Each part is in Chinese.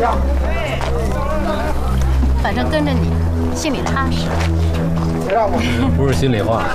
反正跟着你，心里踏实。 不是心里话。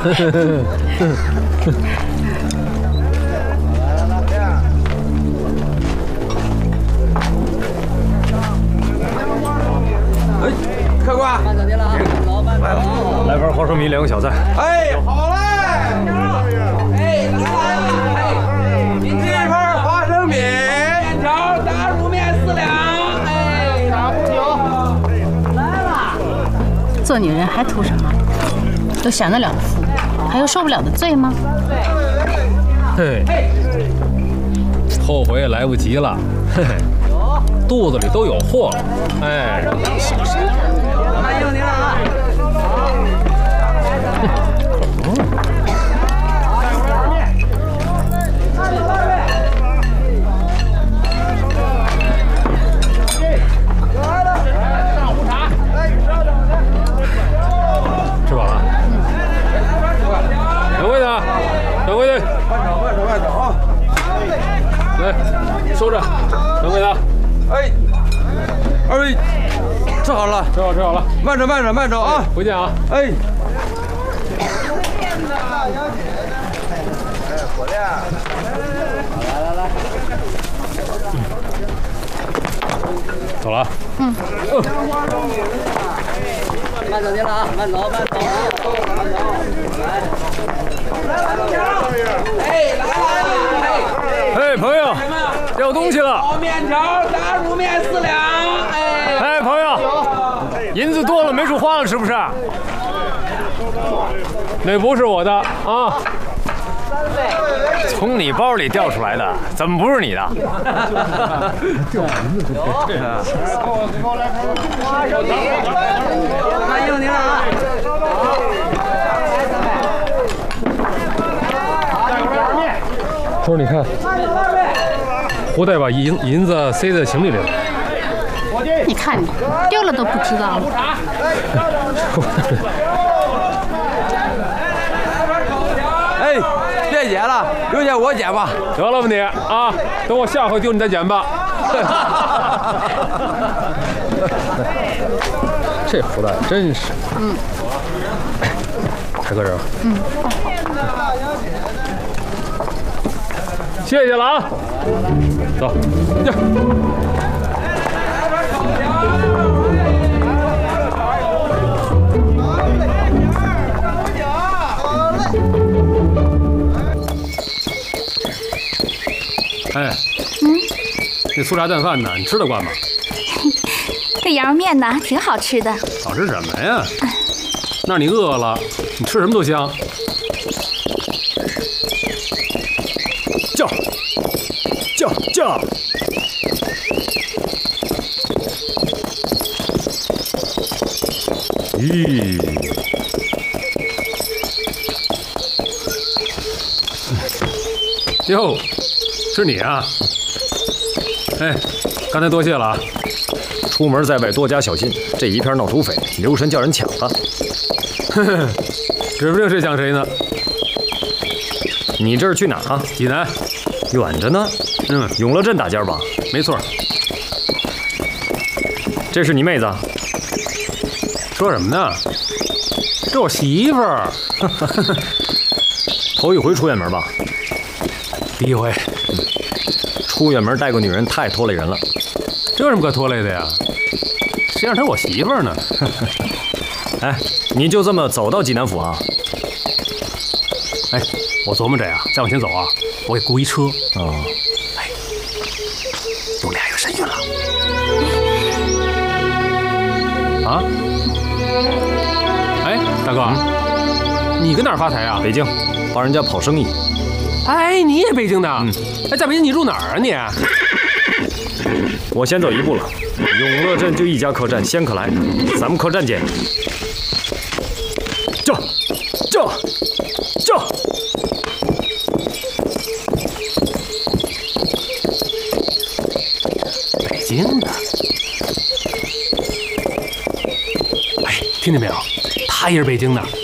哎，客官， 来盘花生米2个小菜。 哎，好嘞！哎，来，您这盘花生米，面条打卤面4两，哎，打不酒。来了。 做女人还图什么？有享得了的福，还有受不了的罪吗？ 嘿，后悔也来不及了。嘿嘿，肚子里都有货。哎， 小声点。 欢迎您了啊！ 吃饱了。掌柜的，掌柜的， 慢走啊！ 来，收着。掌柜的， 哎，二位吃好了， 吃好了。 慢走啊！ 回见啊。 哎。 走了。 慢走您了啊，慢走。 哎，来！ 哎，朋友，要东西了。 好面条打卤面4两，哎。 哎，朋友，银子多了没处花了，是不是？那不是我的啊。从你包里掉出来的，怎么不是你的？ 欢迎您了啊！ 叔，你看，胡代把银子塞在行李里了。 你看你丢了都不知道了。 哎，别捡了，留下我捡吧。 得了吧你啊！等我下回丢你再捡吧。这胡代真是。还搁这儿。谢谢了啊！走，哎，这粗茶淡饭呢，你吃得惯吗？ 这羊肉面呢，挺好吃的。 好吃什么呀？那你饿了，你吃什么都香。叫！咦，哟，是你啊？哎，刚才多谢了啊！ 出门在外多加小心，这一片闹土匪，留神叫人抢了。 呵呵，指不定是抢谁呢。 你这是去哪儿啊？ 济南， 远着呢。永乐镇大街吧？ 没错。 这是你妹子？ 说什么呢？这我媳妇儿。 头一回出远门吧？ 第一回。 出远门带个女人太拖累人了。 这有什么可拖累的呀？谁让她是我媳妇儿呢？ 哎，你就这么走到济南府啊？ 哎，我琢磨着呀，再往前走啊，我给雇一车。 哦。 哎，有俩月身孕了。啊？哎，大哥，你跟哪儿发财啊？ 北京，帮人家跑生意。 哎，你也北京的？哎，在北京你住哪儿啊你？ 我先走一步了，永乐镇就一家客栈，仙客来，咱们客栈见。叫！ 北京的。哎，听见没有？他也是北京的。